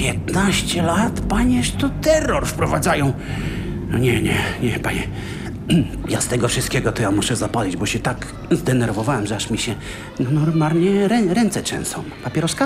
15 lat? Panież tu terror wprowadzają. No nie, panie. Ja z tego wszystkiego to ja muszę zapalić, bo się tak zdenerwowałem, że aż mi się normalnie ręce trzęsą. Papieroska?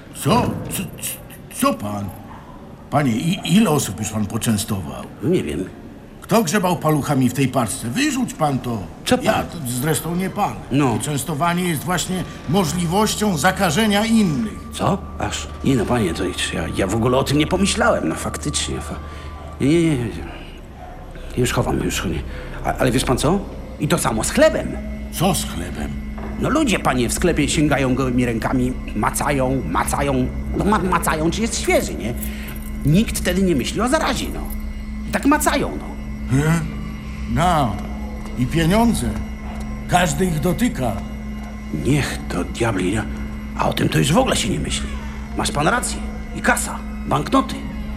Co pan? Panie, ile osób już pan poczęstował? No nie wiem. Kto grzebał paluchami w tej paczce? Wyrzuć pan to. Co pan? Ja zresztą nie pan. No. Częstowanie jest właśnie możliwością zakażenia innych. Co? Aż? Nie no, panie, to ja w ogóle o tym nie pomyślałem. No faktycznie. Nie. Już chowam. Nie. Ale wiesz pan co? I to samo z chlebem. Co z chlebem? No ludzie, panie, w sklepie sięgają gołymi rękami, macają, macają, czy jest świeży, nie? Nikt wtedy nie myśli o zarazie, no. I tak macają, no. No. I pieniądze. Każdy ich dotyka. Niech to diabli, a o tym to już w ogóle się nie myśli. Masz pan rację. I kasa, banknoty.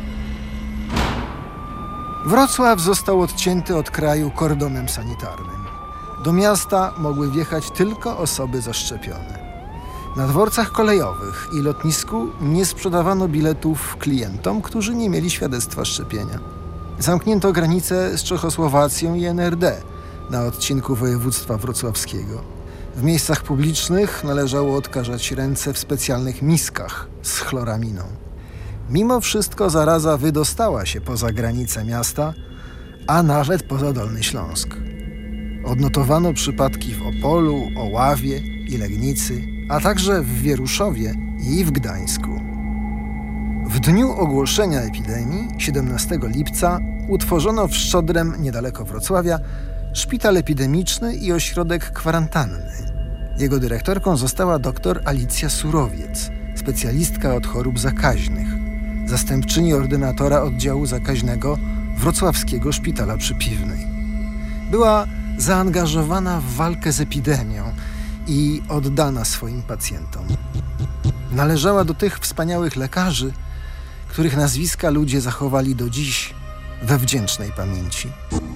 Wrocław został odcięty od kraju kordonem sanitarnym. Do miasta mogły wjechać tylko osoby zaszczepione. Na dworcach kolejowych i lotnisku nie sprzedawano biletów klientom, którzy nie mieli świadectwa szczepienia. Zamknięto granice z Czechosłowacją i NRD na odcinku województwa wrocławskiego. W miejscach publicznych należało odkażać ręce w specjalnych miskach z chloraminą. Mimo wszystko zaraza wydostała się poza granice miasta, a nawet poza Dolny Śląsk. Odnotowano przypadki w Opolu, Oławie i Legnicy, a także w Wieruszowie i w Gdańsku. W dniu ogłoszenia epidemii, 17 lipca, utworzono w Szczodrem, niedaleko Wrocławia, szpital epidemiczny i ośrodek kwarantanny. Jego dyrektorką została dr Alicja Surowiec, specjalistka od chorób zakaźnych, zastępczyni ordynatora oddziału zakaźnego Wrocławskiego Szpitala przy Piwnej. Była zaangażowana w walkę z epidemią i oddana swoim pacjentom. Należała do tych wspaniałych lekarzy, których nazwiska ludzie zachowali do dziś we wdzięcznej pamięci.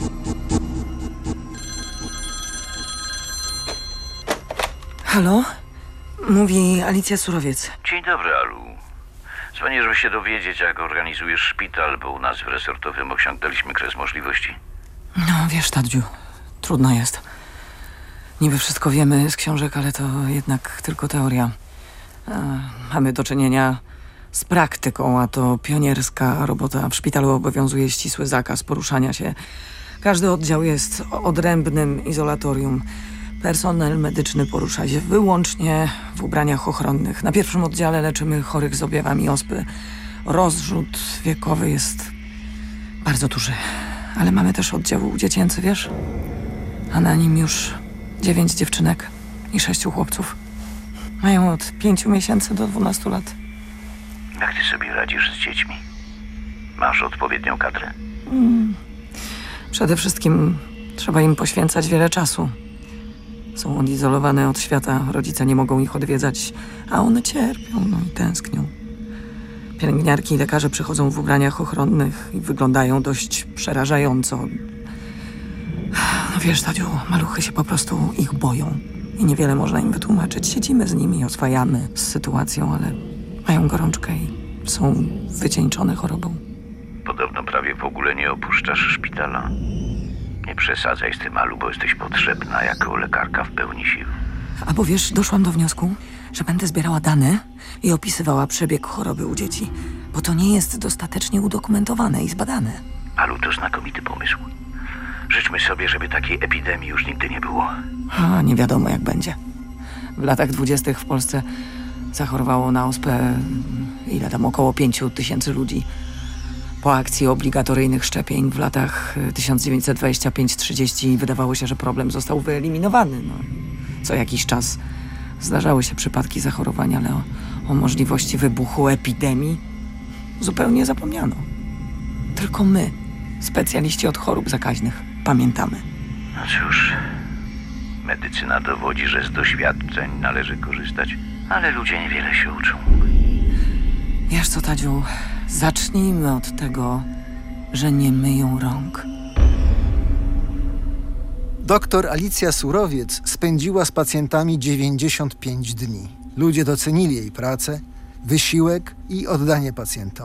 Halo? Mówi Alicja Surowiec. Dzień dobry, Alu. Dzwonię, żeby się dowiedzieć, jak organizujesz szpital, bo u nas w resortowym osiągnęliśmy kres możliwości. No, wiesz, Tadziu, trudno jest. Niby wszystko wiemy z książek, ale to jednak tylko teoria. Mamy do czynienia z praktyką, a to pionierska robota. W szpitalu obowiązuje ścisły zakaz poruszania się. Każdy oddział jest odrębnym izolatorium. Personel medyczny porusza się wyłącznie w ubraniach ochronnych. Na pierwszym oddziale leczymy chorych z objawami ospy. Rozrzut wiekowy jest bardzo duży. Ale mamy też oddział dziecięcy, wiesz? A na nim już 9 dziewczynek i 6 chłopców. Mają od 5 miesięcy do 12 lat. Jak ty sobie radzisz z dziećmi? Masz odpowiednią kadrę? Przede wszystkim trzeba im poświęcać wiele czasu. Są odizolowane od świata, rodzice nie mogą ich odwiedzać, a one cierpią, i tęsknią. Pielęgniarki i lekarze przychodzą w ubraniach ochronnych i wyglądają dość przerażająco. No wiesz, Tadziu, maluchy się po prostu ich boją i niewiele można im wytłumaczyć. Siedzimy z nimi, oswajamy z sytuacją, ale mają gorączkę i są wycieńczone chorobą. Podobno prawie w ogóle nie opuszczasz szpitala. Nie przesadzaj z tym, Alu, bo jesteś potrzebna jako lekarka w pełni sił. A bo wiesz, doszłam do wniosku, że będę zbierała dane i opisywała przebieg choroby u dzieci, bo to nie jest dostatecznie udokumentowane i zbadane. Alu, to znakomity pomysł. Życzmy sobie, żeby takiej epidemii już nigdy nie było. A nie wiadomo, jak będzie. W latach 20. w Polsce zachorowało na ospę około 5 000 ludzi. Po akcji obligatoryjnych szczepień w latach 1925-30 wydawało się, że problem został wyeliminowany. Co jakiś czas zdarzały się przypadki zachorowań, ale o możliwości wybuchu epidemii zupełnie zapomniano. Tylko my, specjaliści od chorób zakaźnych, pamiętamy. No cóż, medycyna dowodzi, że z doświadczeń należy korzystać, ale ludzie niewiele się uczą. Wiesz co, Tadziu, zacznijmy od tego, że nie myją rąk. Doktor Alicja Surowiec spędziła z pacjentami 95 dni. Ludzie docenili jej pracę, wysiłek i oddanie pacjentom.